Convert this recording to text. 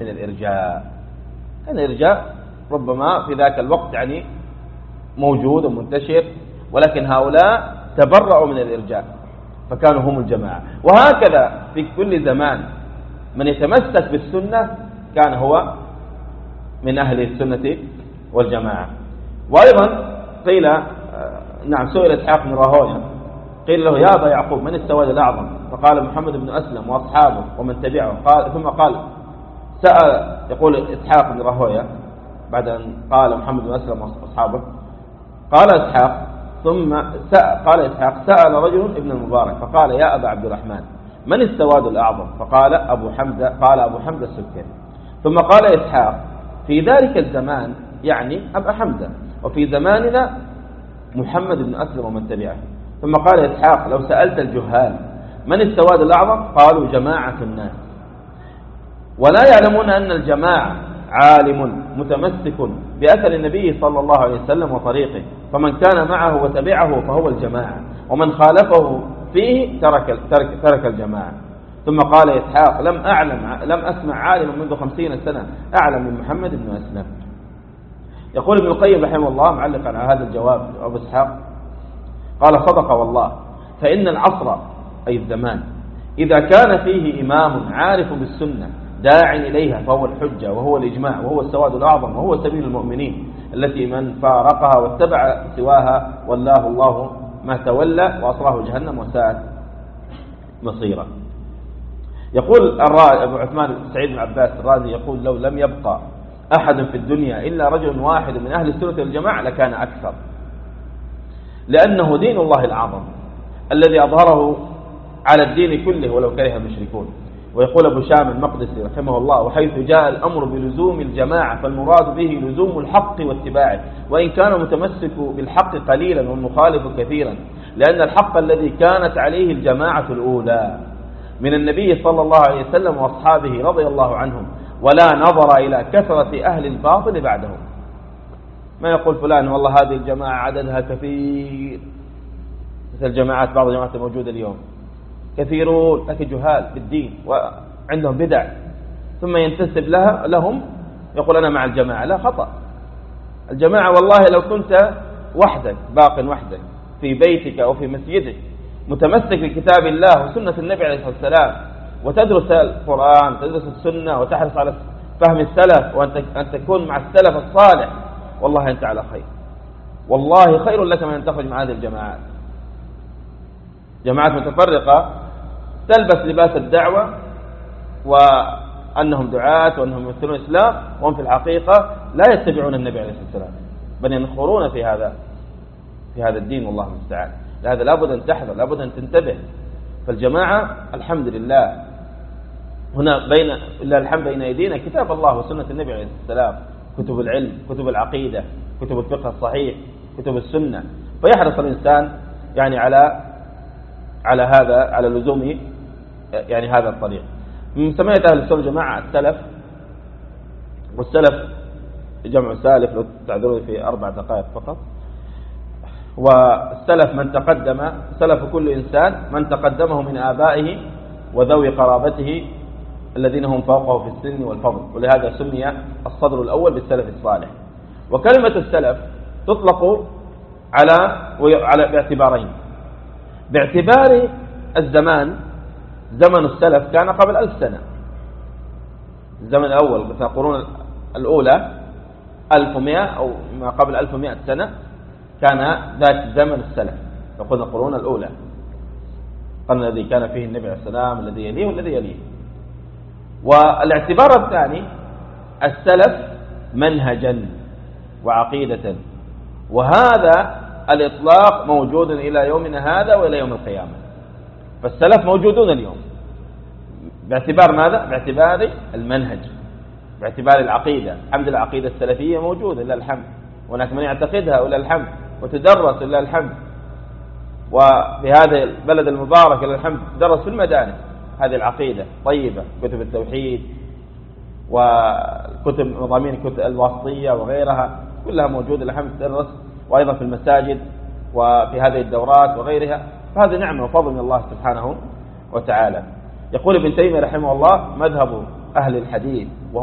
من الإرجاء. كان الإرجاء ربما في ذاك الوقت يعني موجود ومنتشر، ولكن هؤلاء تبرأوا من الإرجاء فكانوا هم الجماعة. وهكذا في كل زمان من يتمسك بالسنة كان هو من أهل السنة والجماعة. وأيضا قيل نعم سئل إسحاق بن راهويه قيل له: يا أبا يعقوب، من السواد الأعظم؟ فقال: محمد بن أسلم وأصحابه ومن تبعه. ثم قال سأل، يقول إسحاق بن راهويه بعد أن قال محمد بن أسلم وأصحابه، قال إسحاق قال إسحاق: سأل رجل ابن المبارك فقال: يا أبا عبد الرحمن، من السواد الأعظم؟ فقال أبو حمزة السكري. ثم قال إسحاق: في ذلك الزمان يعني أبا حمزة، وفي زماننا محمد بن أسلم ومن تبعه. ثم قال إسحاق: لو سألت الجهال من السواد الأعظم قالوا جماعة الناس، ولا يعلمون أن الجماعة عالم متمسك بأثر النبي صلى الله عليه وسلم وطريقه، فمن كان معه وتبعه فهو الجماعة، ومن خالفه فيه ترك الجماعة. ثم قال إسحاق: لم أسمع عالما منذ 50 سنة أعلم من محمد بن أسلم. يقول ابن القيم رحمه الله معلقا على هذا الجواب أبو إسحاق قال: صدق والله، فإن العصر أي الزمان إذا كان فيه إمام عارف بالسنة داع إليها فهو الحجة وهو الإجماع وهو السواد الأعظم وهو سبيل المؤمنين، التي من فارقها واتبع سواها والله الله ما تولى وأصراه جهنم وساءت مصيرا. يقول أبو عثمان سعيد بن عباس الرازي يقول: لو لم يبقى أحد في الدنيا إلا رجل واحد من أهل السنة والجماعة لكان أكثر، لأنه دين الله الأعظم الذي أظهره على الدين كله ولو كره المشركون. ويقول أبو شام المقدسي رحمه الله: وحيث جاء الأمر بلزوم الجماعة فالمراد به لزوم الحق واتباعه، وإن كان متمسك بالحق قليلا والمخالف كثيرا، لأن الحق الذي كانت عليه الجماعة الأولى من النبي صلى الله عليه وسلم وأصحابه رضي الله عنهم، ولا نظر إلى كثرة أهل الباطل بعدهم. ما يقول فلان والله هذه الجماعة عددها كثير، مثل الجماعات بعض الجماعات الموجودة اليوم كثيرون لكن جهال بالدين وعندهم بدع، ثم ينتسب لهم يقول أنا مع الجماعة. لا، خطأ. الجماعة والله لو كنت وحدك وحدك في بيتك أو في مسجدك متمسك بكتاب الله وسنة النبي عليه الصلاة والسلام وتدرس القرآن وتدرس السنة وتحرص على فهم السلف وأن تكون مع السلف الصالح، والله أنت على خير، والله خير لك من أن تخرج مع هذه الجماعات. جماعات متفرقة تلبس لباس الدعوة وأنهم دعاة وأنهم يمثلون الإسلام، وهم في الحقيقة لا يتبعون النبي عليه الصلاة والسلام بل ينخرون في هذا الدين، والله المستعان. لهذا لابد أن تحذر، لابد أن تنتبه. فالجماعة الحمد لله هنا بين أيدينا كتاب الله وسنة النبي عليه الصلاة والسلام، كتب العلم، كتب العقيدة، كتب الفقه الصحيح، كتب السنة. فيحرص الإنسان يعني على لزوم يعني هذا الطريق. من مسميات أهل السنة والجماعة السلف، والسلف جمع سالف لو تعذروني في 4 دقائق فقط. والسلف من تقدم، سلف كل إنسان من تقدمه من آبائه وذوي قرابته الذين هم فوقه في السن والفضل، ولهذا سمي الصدر الأول بالسلف الصالح. وكلمة السلف تطلق على باعتبارين: باعتبار الزمان، زمن السلف كان قبل 1000 سنة، الزمن الأول مثل القرون الأولى 1100 أو ما قبل 1100 سنة كان ذات زمن السلف، يقول القرون الأولى، القرن الذي كان فيه النبي عليه السلام الذي يليه والذي يليه. والاعتبار الثاني السلف منهجا وعقيدة، وهذا الإطلاق موجود إلى يومنا هذا وإلى يوم القيامة. فالسلف موجودون اليوم باعتبار ماذا؟ باعتبار المنهج، باعتبار العقيدة. الحمد لله العقيدة السلفية موجودة لله الحمد، وهناك من يعتقدها ولله الحمد، وتدرس لله الحمد، وفي هذا البلد المبارك لله الحمد تدرس في المدارس هذه العقيدة طيبة، كتب التوحيد وكتب مضامين كتب الواسطية وغيرها كلها موجودة لله الحمد تدرس، وأيضا في المساجد وفي هذه الدورات وغيرها. فهذه نعمة وفضل من الله سبحانه وتعالى. يقول ابن تيمية رحمه الله: مذهب أهل الحديث